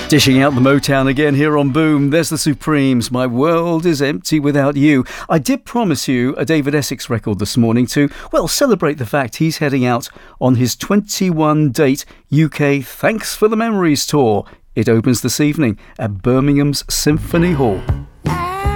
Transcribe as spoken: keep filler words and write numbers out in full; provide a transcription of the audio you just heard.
Dishing out the Motown again here on Boom. There's the Supremes. My world is empty without you. I did promise you a David Essex record this morning to, well, celebrate the fact he's heading out on his twenty-one date U K Thanks for the Memories tour. It opens this evening at Birmingham's Symphony Hall.